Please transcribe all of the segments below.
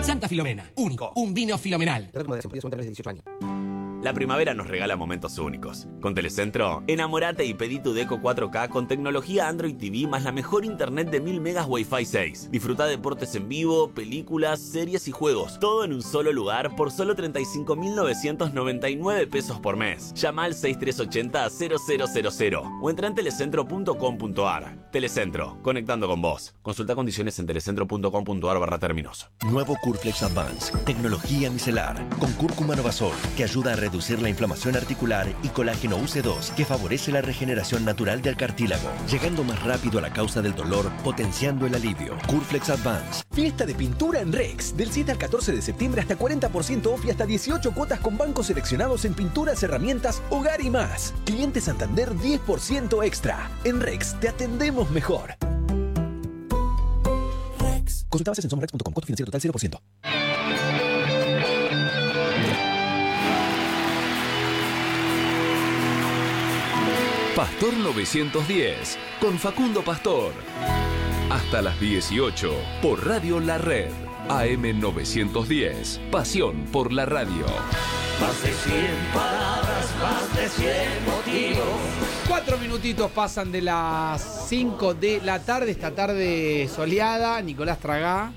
Santa Filomena, único, un vino filomenal. La primavera nos regala momentos únicos. Con Telecentro, enamorate y pedí tu Deco 4K con tecnología Android TV más la mejor internet de 1000 megas Wi-Fi 6. Disfruta deportes en vivo, películas, series y juegos. Todo en un solo lugar por solo 35.999 pesos por mes. Llama al 6380-0000 o entra en telecentro.com.ar. Telecentro, conectando con vos. Consulta condiciones en telecentro.com.ar/términos. Nuevo Curflex Advance, tecnología micelar, con cúrcuma Novasol, que ayuda a reducir la inflamación articular, y colágeno UC2, que favorece la regeneración natural del cartílago, llegando más rápido a la causa del dolor, potenciando el alivio. Curflex Advance. Fiesta de pintura en Rex, del 7 al 14 de septiembre hasta 40% off y hasta 18 cuotas con bancos seleccionados en pinturas, herramientas, hogar y más. Cliente Santander 10% extra. En Rex te atendemos mejor. Rex. Consulta bases en somrex.com. Costo financiero total 0%. Pastor 910, con Facundo Pastor. Hasta las 18, por Radio La Red. AM 910, pasión por la radio. Más de 100 palabras, más de 100 motivos. 4 minutitos pasan de las 5 de la tarde, esta tarde soleada. Nicolás Tragá,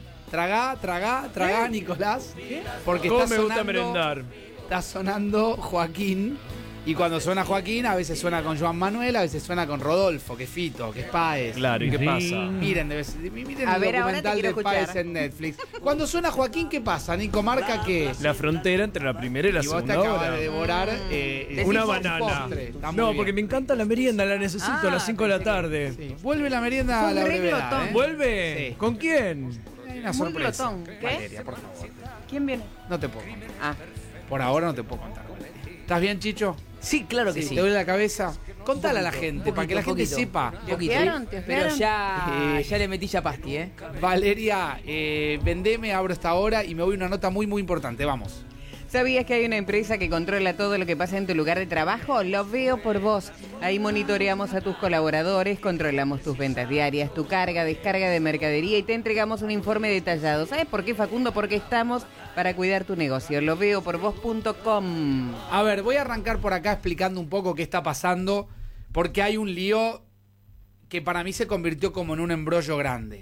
Nicolás. Porque ¿Cómo está me gusta sonando, merendar? Está sonando Joaquín. Y cuando suena Joaquín, a veces suena con Joan Manuel, a veces suena con Rodolfo, que es Fito, que es Páez. Claro, ¿y qué pasa? Miren A el ver, ahora documental te de quiero Páez escuchar. en Netflix. Cuando suena Joaquín, ¿qué pasa? Nico, marca que La frontera entre la primera y la y vos te segunda acabas hora. de devorar Una un banana. postre. Está muy No, bien. porque me encanta la merienda, la necesito a las 5 de la tarde. Sí. Vuelve la merienda Fue a la un re brevedad, glotón. ¿eh? ¿Vuelve? Sí. ¿Con quién? Hay una Muy sorpresa. glotón. ¿Qué? Valeria, por favor. ¿Quién viene? No te puedo contar. Ah, Por ahora no te puedo contar, Valeria. ¿Estás bien, Chicho? Sí, claro que sí. ¿Te duele la cabeza? Contale a la gente, Un para que la gente poquito. sepa. ¿te hospedaron? ¿Te Pero hospedaron? ya le metí ya pasti, ¿eh? Valeria, vendeme, abro esta hora y me voy a una nota muy, muy importante. Vamos. ¿Sabías que hay una empresa que controla todo lo que pasa en tu lugar de trabajo? Lo veo por vos. Ahí monitoreamos a tus colaboradores, controlamos tus ventas diarias, tu carga, descarga de mercadería y te entregamos un informe detallado. ¿Sabes por qué, Facundo? Porque estamos para cuidar tu negocio. Loveoporvos.com. A ver, voy a arrancar por acá explicando un poco qué está pasando, porque hay un lío que para mí se convirtió como en un embrollo grande.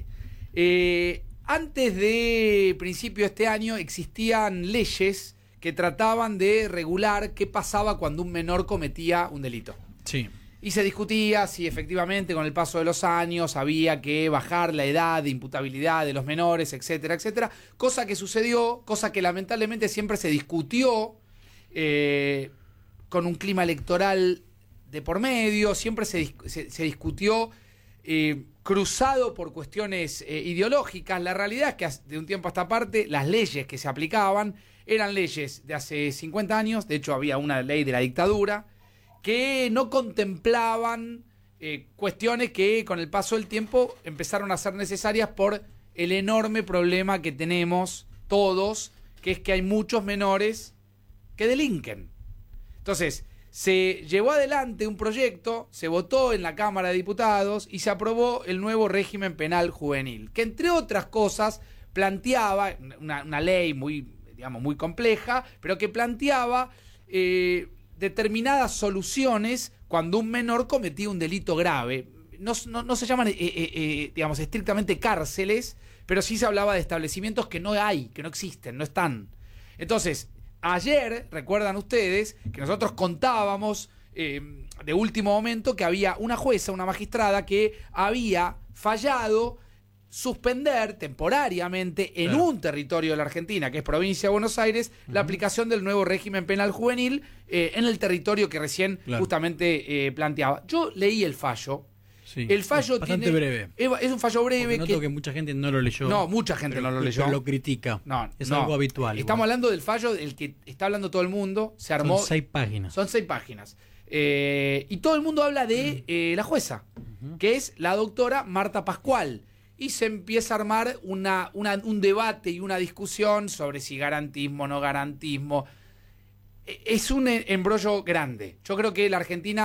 Antes de principio de este año existían leyes que trataban de regular qué pasaba cuando un menor cometía un delito. Sí. Y se discutía si efectivamente con el paso de los años había que bajar la edad de imputabilidad de los menores, etcétera, etcétera. Cosa que sucedió, cosa que lamentablemente siempre se discutió con un clima electoral de por medio, siempre se discutió cruzado por cuestiones ideológicas. La realidad es que de un tiempo a esta parte las leyes que se aplicaban eran leyes de hace 50 años, de hecho había una ley de la dictadura, que no contemplaban cuestiones que con el paso del tiempo empezaron a ser necesarias por el enorme problema que tenemos todos, que es que hay muchos menores que delinquen. Entonces, se llevó adelante un proyecto, se votó en la Cámara de Diputados y se aprobó el nuevo régimen penal juvenil, que entre otras cosas planteaba una ley muy compleja, pero que planteaba determinadas soluciones cuando un menor cometía un delito grave. No se llaman, estrictamente cárceles, pero sí se hablaba de establecimientos que no hay, que no existen, no están. Entonces, ayer, recuerdan ustedes, que nosotros contábamos de último momento que había una jueza, una magistrada, que había fallado suspender temporariamente en un territorio de la Argentina, que es provincia de Buenos Aires, la aplicación del nuevo régimen penal juvenil en el territorio que recién justamente planteaba. Yo leí el fallo. Sí, el fallo es bastante breve. Es un fallo breve. Porque noto que mucha gente no lo leyó. No, mucha gente no lo leyó. Pero lo critica. Es algo habitual. Estamos hablando del fallo del que está hablando todo el mundo. Se armó. Son 6 páginas. Son 6 páginas. Y todo el mundo habla de la jueza, que es la doctora Marta Pascual. Y se empieza a armar un debate y una discusión sobre si garantismo, no garantismo. Es un embrollo grande. Yo creo que la Argentina